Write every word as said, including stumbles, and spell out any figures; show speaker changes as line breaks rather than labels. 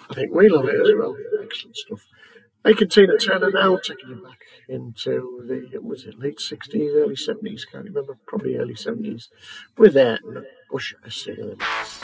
I think we love it as well. Excellent stuff. Hey, can Tina Turner now taking you back into the, was it late sixties, early seventies? Can't remember. Probably early seventies. With that, Usher singing the mix.